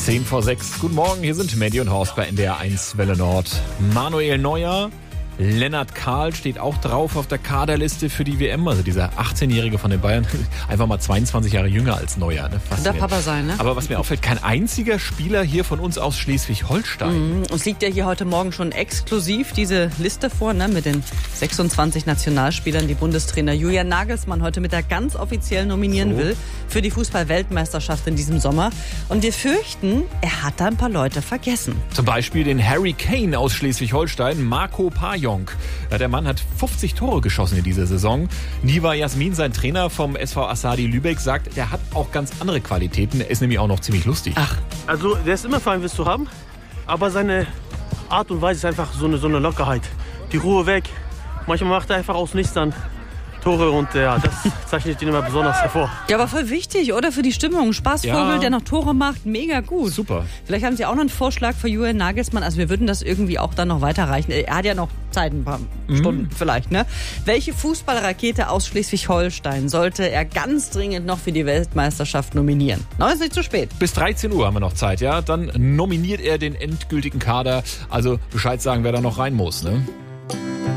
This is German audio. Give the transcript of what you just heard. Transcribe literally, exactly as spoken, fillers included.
zehn vor sechs. Guten Morgen, hier sind Mandy und Horst bei N D R eins Welle Nord. Manuel Neuer, Lennart Kahl steht auch drauf auf der Kaderliste für die W M. Also dieser achtzehnjährige von den Bayern, einfach mal zweiundzwanzig Jahre jünger als Neuer. Ne? Kann der Papa sein, ne? Aber was mir auffällt, kein einziger Spieler hier von uns aus Schleswig-Holstein. Mhm. Uns liegt ja hier heute Morgen schon exklusiv diese Liste vor, ne, mit den sechsundzwanzig Nationalspielern, die Bundestrainer Julian Nagelsmann heute mit der ganz offiziell nominieren so. will für die Fußball-Weltmeisterschaft in diesem Sommer. Und wir fürchten, er hat da ein paar Leute vergessen. Zum Beispiel den Harry Kane aus Schleswig-Holstein, Marco Pajong. Ja, der Mann hat fünfzig Tore geschossen in dieser Saison. Niva Jasmin, sein Trainer vom S V Asadi Lübeck, sagt, der hat auch ganz andere Qualitäten. Er ist nämlich auch noch ziemlich lustig. Ach. Also der ist immer für einen Witz zu haben, aber seine Art und Weise ist einfach so eine, so eine Lockerheit. Die Ruhe weg. Manchmal macht er einfach aus nichts dann Tore und ja, das zeichnet ihn immer besonders hervor. Ja, aber voll wichtig, oder? Für die Stimmung. Spaßvogel, Ja. der noch Tore macht, mega gut. Super. Vielleicht haben Sie auch noch einen Vorschlag für Julian Nagelsmann. Also wir würden das irgendwie auch dann noch weiterreichen. Er hat ja noch Zeit, ein paar Mhm. Stunden vielleicht, ne? Welche Fußballrakete aus Schleswig-Holstein sollte er ganz dringend noch für die Weltmeisterschaft nominieren? Noch ist nicht zu spät. Bis dreizehn Uhr haben wir noch Zeit, ja? Dann nominiert er den endgültigen Kader. Also Bescheid sagen, wer da noch rein muss, ne?